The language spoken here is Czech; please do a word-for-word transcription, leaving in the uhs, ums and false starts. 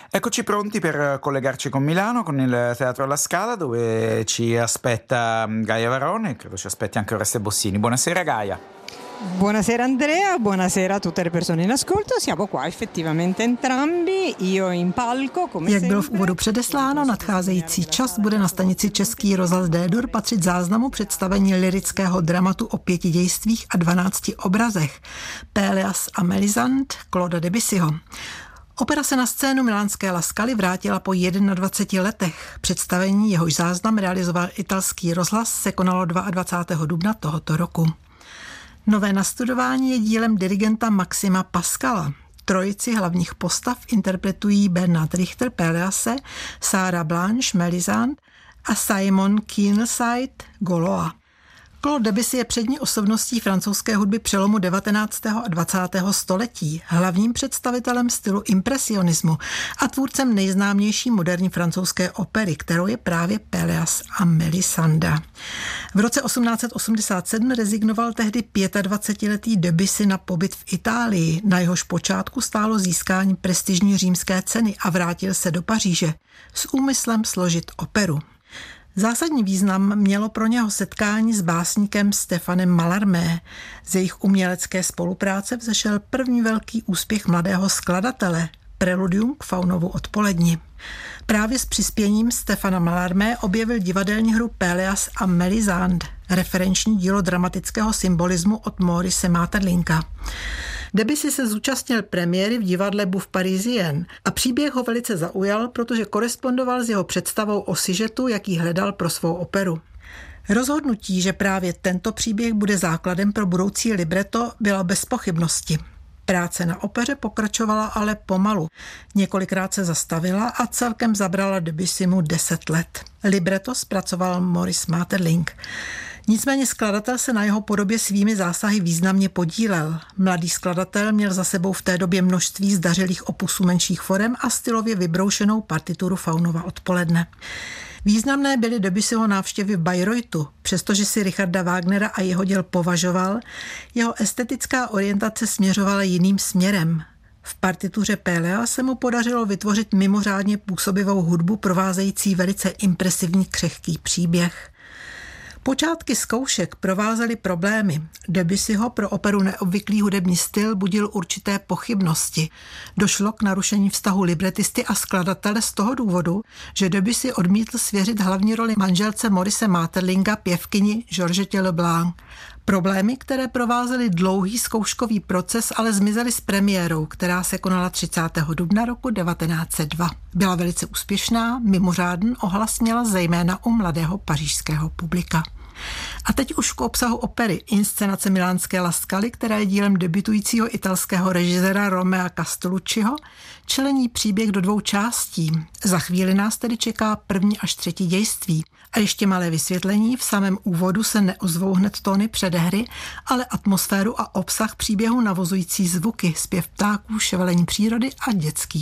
Eccoci pronti per collegarci con Milano, con il Teatro alla Scala, dove ci aspetta Gaia Varone e credo ci aspetti anche Oreste Bossini. Buonasera Gaia. Buonasera Andrea, buonasera a tutte le persone in ascolto. Siamo qua effettivamente entrambi, io in palco, come Jak bylo v úvodu předesláno, nadcházející čas bude na stanici Český rozhlas D-Dur patřit záznamu představení lyrického dramatu o pěti dějstvích a dvanácti obrazech Pélias a Mélisande Claude Debussyho. Opera se na scénu milánské La Scaly vrátila po dvaceti jedné letech. Představení, jehož záznam realizoval italský rozhlas, se konalo dvacátého druhého dubna tohoto roku. Nové nastudování je dílem dirigenta Maxima Pascala. Trojici hlavních postav interpretují Bernard Richter Péliase, Sarah Blanche Mélisande a Simon Keeneside Goloa. Claude Debussy je přední osobností francouzské hudby přelomu devatenáctého a dvacátého století, hlavním představitelem stylu impresionismu a tvůrcem nejznámější moderní francouzské opery, kterou je právě Pélias a Mélisande. V roce osmnáct set osmdesát sedm rezignoval tehdy dvacetiletý Debussy na pobyt v Itálii, na jehož počátku stálo získání prestižní římské ceny a vrátil se do Paříže s úmyslem složit operu. Zásadní význam mělo pro něho setkání s básníkem Stéfanem Mallarmé. Z jejich umělecké spolupráce vzešel první velký úspěch mladého skladatele, Preludium k Faunovu odpoledni. Právě s přispěním Stéfana Mallarmé objevil divadelní hru Pélias a Mélisande, referenční dílo dramatického symbolismu od Maurice Maeterlincka. Debussy se zúčastnil premiéry v divadle Bouffe Parisien a příběh ho velice zaujal, protože korespondoval s jeho představou o sižetu, jaký hledal pro svou operu. Rozhodnutí, že právě tento příběh bude základem pro budoucí libreto, bylo bez pochybnosti. Práce na opeře pokračovala ale pomalu. Několikrát se zastavila a celkem zabrala Debussymu deset let. Libreto zpracoval Maurice Maeterlinck. Nicméně skladatel se na jeho podobě svými zásahy významně podílel. Mladý skladatel měl za sebou v té době množství zdařilých opusů menších forem a stylově vybroušenou partituru Faunova odpoledne. Významné byly Debussyho návštěvy v Bayreuthu, přestože si Richarda Wagnera a jeho děl považoval, jeho estetická orientace směřovala jiným směrem. V partituře Pélias se mu podařilo vytvořit mimořádně působivou hudbu provázející velice impresivní křehký příběh. Počátky zkoušek provázely problémy. Debussyho pro operu neobvyklý hudební styl budil určité pochybnosti. Došlo k narušení vztahu libretisty a skladatele z toho důvodu, že Debussy odmítl svěřit hlavní roli manželce Maurice Maeterlincka pěvkyni Georgette Leblanc. Problémy, které provázely dlouhý zkouškový proces, ale zmizely s premiérou, která se konala třicátého dubna roku devatenáct set dva. Byla velice úspěšná, mimořádný ohlas měla zejména u mladého pařížského publika. A teď už k obsahu opery. Inscenace milánské La Scaly, která je dílem debutujícího italského režiséra Romea Castellucciho, člení příběh do dvou částí. Za chvíli nás tedy čeká první až třetí dějství. A ještě malé vysvětlení, v samém úvodu se neozvou hned tóny předehry, ale atmosféru a obsah příběhu navozující zvuky, zpěv ptáků, ševelení přírody a dětský